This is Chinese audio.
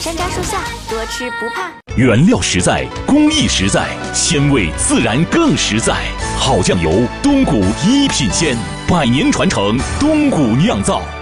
山楂树下，多吃不怕。 原料实在，工艺实在，鲜味自然更实在。好酱油，东谷一品鲜，100年传承，东谷酿造。